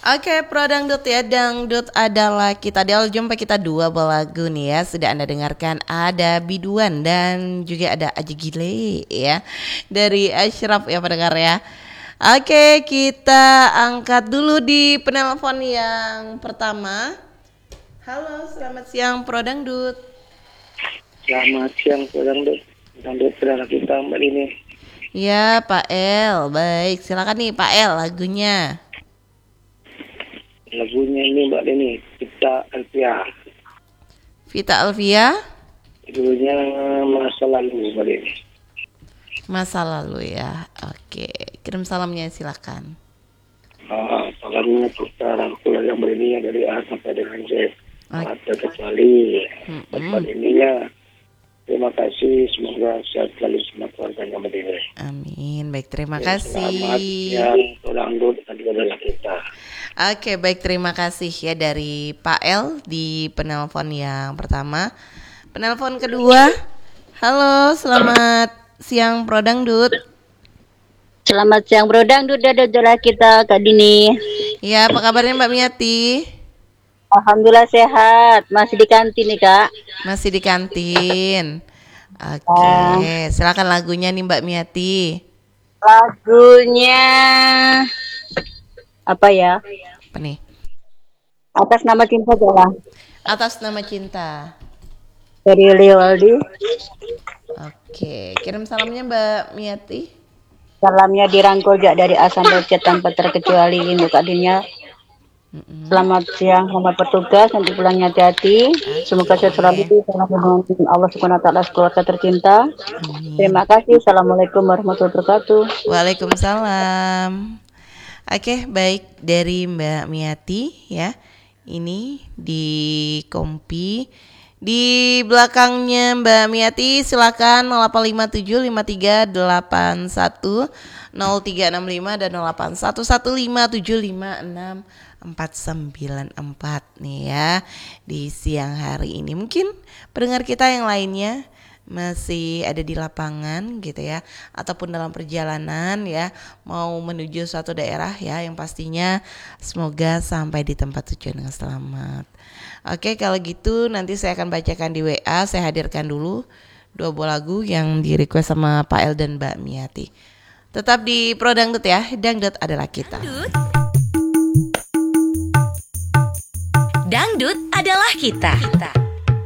Oke, Pro Dangdut ya, Dangdut adalah kita. Di awal jumpa kita dua lagu nih ya. Sudah Anda dengarkan, ada Biduan dan juga ada Aji Gile ya, dari Ashraf ya pendengar ya. Oke, kita angkat dulu di penelpon yang pertama. Halo, selamat siang Pro Dangdut. Selamat siang Pro Dangdut. Dangdut saudara kita Mbak ini. Ya Pak El, baik silakan nih Pak El lagunya. Lagunya ini Mbak Leni, Vita Alfia. Vita Alfia. Judulnya Masa Lalu Mbak Leni. Masa lalu ya. Oke, kirim salamnya silakan. Salamnya kita rangkul yang Mbak Leni dari A sampai dengan Z. Tak terkecuali Mbak Leni. Terima kasih, semoga sehat selalu semua keluarganya Mbak Leni. Amin, baik terima kasih. Selamat siang Pro Dangdut dan adalah kita. Oke, baik terima kasih ya dari Pak El di penelpon yang pertama. Penelpon kedua. Halo, selamat siang Pro Dangdut. Selamat siang Bro Dangdut dan adalah kita Kak Dini. Ya, apa kabarnya Mbak Miati? Alhamdulillah sehat, masih di kantin nih Kak. Masih di kantin. Oke, silakan lagunya nih Mbak Miati. Lagunya apa ya? Apa nih? Atas Nama Cinta Jalan Atas Nama Cinta. dari Leo Aldi. Oke, kirim salamnya Mbak Miati. Salamnya dirangkul jak dari A sampai Z tanpa terkecuali untuk Kak Dinya. Selamat siang, selamat bertugas, nanti pulangnya hati-hati. Semoga sehat selalu dengan Allah Subhanahu wa taala keluarga tercinta. Terima kasih. Assalamualaikum warahmatullahi wabarakatuh. Waalaikumsalam. Oke, baik dari Mbak Miati ya. Ini di Kompi. Di belakangnya Mbak Miati silakan 087538100365 dan 081157569494 nih ya di siang hari ini. Mungkin pendengar kita yang lainnya masih ada di lapangan gitu ya, ataupun dalam perjalanan ya, mau menuju suatu daerah ya, yang pastinya semoga sampai di tempat tujuan dengan selamat. Oke, kalau gitu nanti saya akan bacakan di WA. Saya hadirkan dulu dua buah lagu yang di request sama Pak El dan Mbak Miati. Tetap di Pro Dangdut ya, Dangdut adalah kita. Dangdut adalah kita.